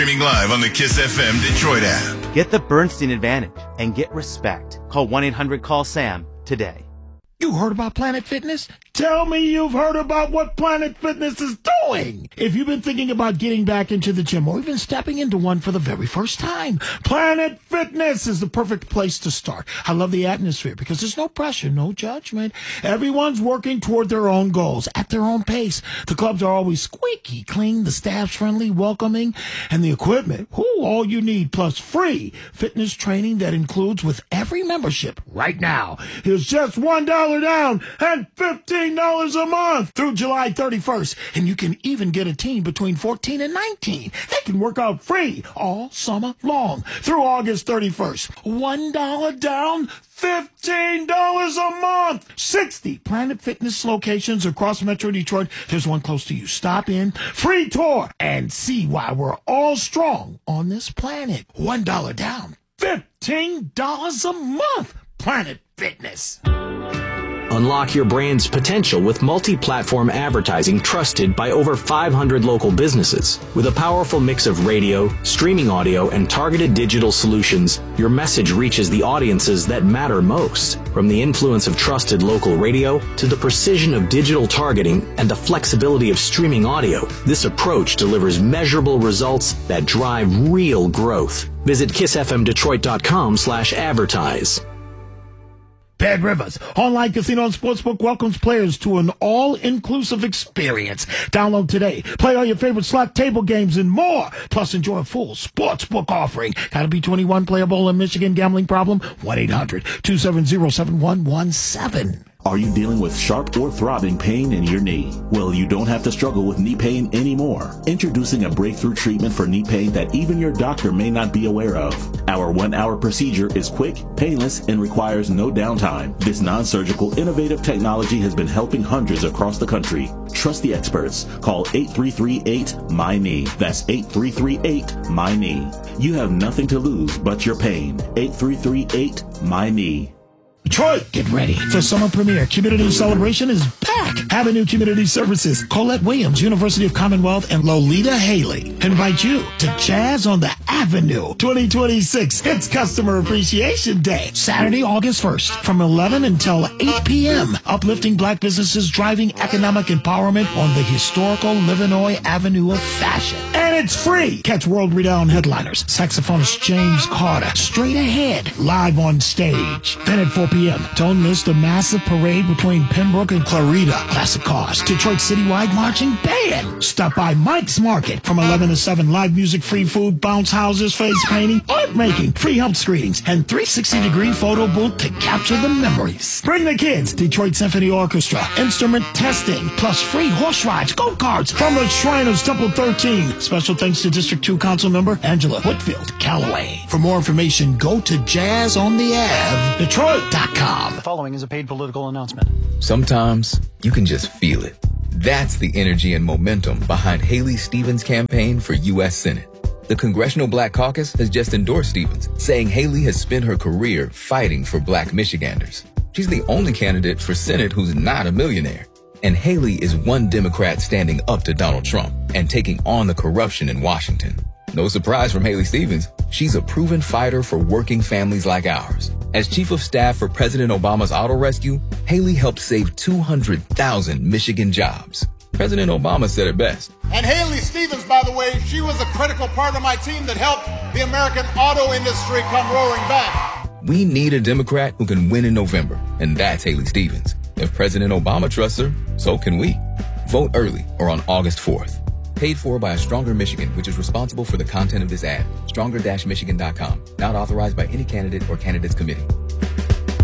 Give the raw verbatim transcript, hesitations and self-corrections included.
Streaming live on the Kiss F M Detroit app. Get the Bernstein advantage and get respect. Call one eight hundred call SAM today. You heard about Planet Fitness? Tell me you've heard about what Planet Fitness is doing. If you've been thinking about getting back into the gym or even stepping into one for the very first time, Planet Fitness is the perfect place to start. I love the atmosphere because there's no pressure, no judgment. Everyone's working toward their own goals at their own pace. The clubs are always squeaky clean, the staff's friendly, welcoming, and the equipment, whoo, all you need, plus free fitness training that includes with every membership right now is just one dollar down and fifteen dollars a month through July thirty-first. And you can even get a team between fourteen and nineteen. They can work out free all summer long through August thirty-first. one dollar down, fifteen dollars a month. sixty Planet Fitness locations across Metro Detroit. There's one close to you. Stop in, free tour, and see why we're all strong on this planet. one dollar down, fifteen dollars a month. Planet Fitness. Unlock your brand's potential with multi-platform advertising trusted by over five hundred local businesses. With a powerful mix of radio, streaming audio, and targeted digital solutions, your message reaches the audiences that matter most. From the influence of trusted local radio to the precision of digital targeting and the flexibility of streaming audio, this approach delivers measurable results that drive real growth. Visit kiss f m detroit dot com slash advertise. Bad Rivers Online Casino and Sportsbook welcomes players to an all-inclusive experience. Download today. Play all your favorite slot table games and more. Plus, enjoy a full sportsbook offering. Gotta be twenty-one, playable in Michigan. Gambling problem? one eight hundred two seven zero seven one one seven. Are you dealing with sharp or throbbing pain in your knee? Well, you don't have to struggle with knee pain anymore. Introducing a breakthrough treatment for knee pain that even your doctor may not be aware of. Our one-hour procedure is quick, painless, and requires no downtime. This non-surgical, innovative technology has been helping hundreds across the country. Trust the experts. Call eight three three eight M Y N E E. That's eight three three eight M Y N E E. You have nothing to lose but your pain. eight three three eight M Y N E E. Detroit, get ready. The summer premiere Community Celebration is back. Avenue Community Services, Colette Williams, University of Commonwealth, and Lolita Haley invite you to Jazz on the Avenue twenty twenty-six. It's Customer Appreciation Day, Saturday, August first, from eleven until eight p.m. Uplifting black businesses, driving economic empowerment on the historical Livernois Avenue of fashion. And it's free. Catch world-renowned headliners, saxophonist James Carter, straight ahead, live on stage. Then at four p.m., don't miss the massive parade between Pembroke and Clarita. Classic Cars, Detroit Citywide Marching Band. Stop by Mike's Market from eleven to seven. Live music, free food, bounce houses, face painting, art making, free health screenings, and three sixty degree photo booth to capture the memories. Bring the kids. Detroit Symphony Orchestra, instrument testing, plus free horse rides, go-karts from the Shriners Temple thirteen. Special thanks to District two Council member Angela Whitfield Calloway. For more information, go to Jazz on the Ave, Detroit dot com. The following is a paid political announcement. Sometimes you can just feel it. That's the energy and momentum behind Haley Stevens' campaign for U S Senate. The Congressional Black Caucus has just endorsed Stevens, saying Haley has spent her career fighting for black Michiganders. She's the only candidate for Senate who's not a millionaire. And Haley is one Democrat standing up to Donald Trump and taking on the corruption in Washington. No surprise from Haley Stevens. She's a proven fighter for working families like ours. As Chief of Staff for President Obama's auto rescue, Haley helped save two hundred thousand Michigan jobs. President Obama said it best. And Haley Stevens, by the way, she was a critical part of my team that helped the American auto industry come roaring back. We need a Democrat who can win in November, and that's Haley Stevens. If President Obama trusts her, so can we. Vote early or on August fourth. Paid for by a Stronger Michigan, which is responsible for the content of this ad. stronger dash michigan dot com. Not authorized by any candidate or candidates committee.